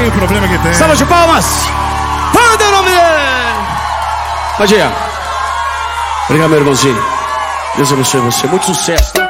o problema que tem. Salva de palmas. Manda o nome dele. Padinha. Obrigado, meu irmãozinho. Deus abençoe você. Muito sucesso, tá?